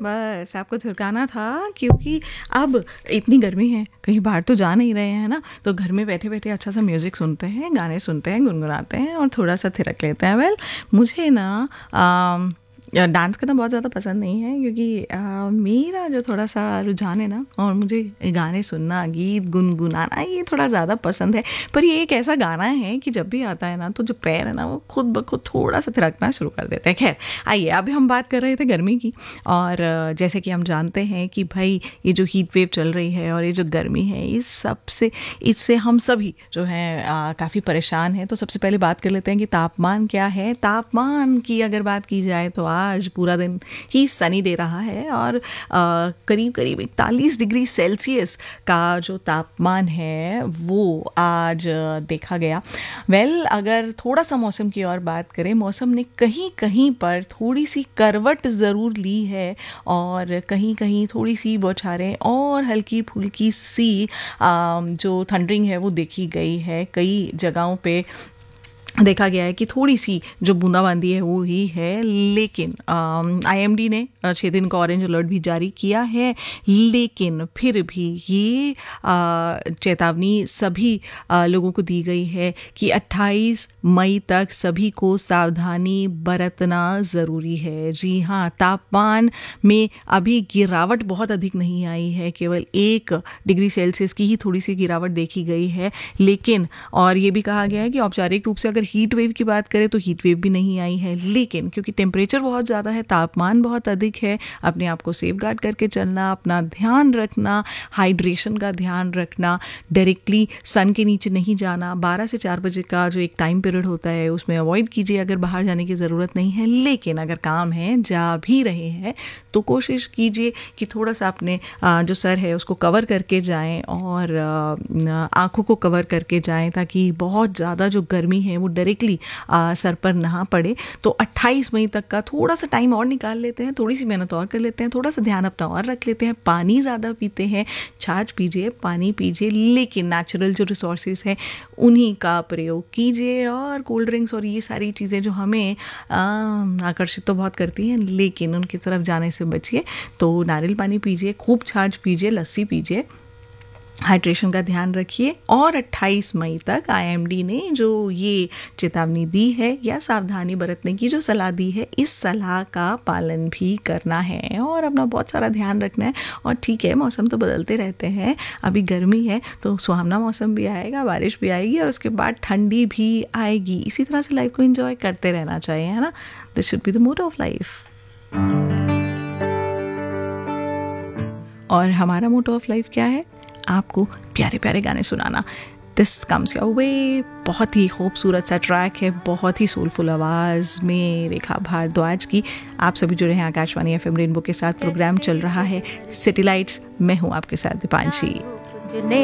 बस आपको थिरकाना था क्योंकि अब इतनी गर्मी है, कहीं बाहर तो जा नहीं रहे हैं ना, तो घर में बैठे बैठे अच्छा सा म्यूज़िक सुनते हैं, गाने सुनते हैं, गुनगुनाते हैं और थोड़ा सा थिरक लेते हैं। वेल मुझे ना डांस करना बहुत ज़्यादा पसंद नहीं है क्योंकि मेरा जो थोड़ा सा रुझान है ना, और मुझे गाने सुनना, गीत गुनगुनाना ये थोड़ा ज़्यादा पसंद है। पर ये एक ऐसा गाना है कि जब भी आता है ना तो जो पैर है ना वो खुद ब खुद थोड़ा सा थिरकना शुरू कर देते हैं। खैर आइए, अभी हम बात कर रहे थे गर्मी की, और जैसे कि हम जानते हैं कि भाई ये जो हीट वेव चल रही है और ये जो गर्मी है, इससे हम सभी जो हैं काफ़ी परेशान हैं। तो सबसे पहले बात कर लेते हैं कि तापमान क्या है। तापमान की अगर बात की जाए तो आज पूरा दिन ही सनी दे रहा है और करीब करीब 41 डिग्री सेल्सियस का जो तापमान है वो आज देखा गया। वेल अगर थोड़ा सा मौसम की और बात करें, मौसम ने कहीं कहीं पर थोड़ी सी करवट ज़रूर ली है और कहीं कहीं थोड़ी सी बौछारें और हल्की फुल्की सी जो थंडरिंग है वो देखी गई है। कई जगहों पे देखा गया है कि थोड़ी सी जो बूंदाबांदी है वो ही है, लेकिन IMD ने 6 दिन का ऑरेंज अलर्ट भी जारी किया है। लेकिन फिर भी ये चेतावनी सभी लोगों को दी गई है कि 28 मई तक सभी को सावधानी बरतना ज़रूरी है। जी हाँ, तापमान में अभी गिरावट बहुत अधिक नहीं आई है, केवल 1 डिग्री सेल्सियस की ही थोड़ी सी गिरावट देखी गई है। लेकिन और ये भी कहा गया है कि औपचारिक रूप से अगर हीट वेव की बात करें तो हीट वेव भी नहीं आई है, लेकिन क्योंकि टेम्परेचर बहुत ज़्यादा है, तापमान बहुत अधिक है, अपने आप को सेफ गार्ड करके चलना, अपना ध्यान रखना, हाइड्रेशन का ध्यान रखना, डायरेक्टली सन के नीचे नहीं जाना। 12 से 4 बजे का जो एक टाइम पीरियड होता है उसमें अवॉइड कीजिए अगर बाहर जाने की ज़रूरत नहीं है। लेकिन अगर काम है, जा भी रहे हैं, तो कोशिश कीजिए कि थोड़ा सा अपने जो सर है उसको कवर करके जाएं और आँखों को कवर करके जाएं, ताकि बहुत ज़्यादा जो गर्मी है वो डायरेक्टली सर पर ना पड़े। तो 28 मई तक का थोड़ा सा टाइम और निकाल लेते हैं, थोड़ी सी मेहनत और कर लेते हैं, थोड़ा सा ध्यान अपना और रख लेते हैं, पानी ज़्यादा पीते हैं, छाछ पीजिए, पानी पीजिए, लेकिन नेचुरल जो रिसोर्सेज हैं उन्हीं का प्रयोग कीजिए। और कोल्ड ड्रिंक्स और ये सारी चीज़ें जो हमें आकर्षित तो बहुत करती हैं, लेकिन उनकी तरफ जाने से बचिए। तो नारियल पानी पीजिए, खूब छाछ पीजिए, लस्सी पीजिए, हाइड्रेशन का ध्यान रखिए। और 28 मई तक IMD ने जो ये चेतावनी दी है या सावधानी बरतने की जो सलाह दी है, इस सलाह का पालन भी करना है और अपना बहुत सारा ध्यान रखना है। और ठीक है, मौसम तो बदलते रहते हैं, अभी गर्मी है तो सुहावना मौसम भी आएगा, बारिश भी आएगी और उसके बाद ठंडी भी आएगी। इसी तरह से लाइफ को एंजॉय करते रहना चाहिए, है ना। This should be the motto of life. और हमारा मोटो ऑफ लाइफ क्या है? आपको प्यारे प्यारे गाने सुनाना। This comes your way. बहुत ही खूबसूरत सा ट्रैक है, बहुत ही सोलफुल आवाज़ में रेखा भारद्वाज की। आप सभी जुड़े हैं आकाशवाणी FM रेनबो के साथ। प्रोग्राम चल रहा है सिटी लाइट्स। मैं हूँ आपके साथ दीपांशी।